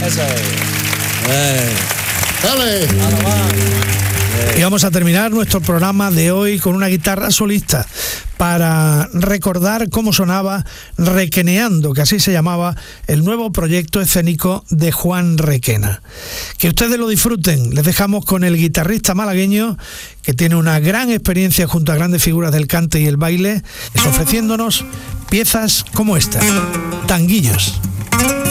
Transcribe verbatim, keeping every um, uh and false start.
Eso es. Eh. ¡Dale! Y vamos a terminar nuestro programa de hoy con una guitarra solista para recordar cómo sonaba Requeneando, que así se llamaba el nuevo proyecto escénico de Juan Requena. Que ustedes lo disfruten. Les dejamos con el guitarrista malagueño, que tiene una gran experiencia junto a grandes figuras del cante y el baile, ofreciéndonos piezas como esta, Tanguillos.